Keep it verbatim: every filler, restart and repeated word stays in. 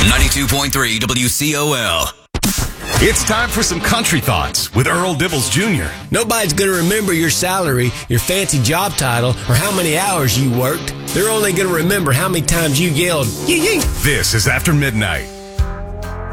ninety-two point three W C O L. It's time for some country thoughts with Earl Dibbles Junior Nobody's going to remember your salary, your fancy job title, or how many hours you worked. They're only going to remember how many times you yelled, yee yee. This is After Midnight.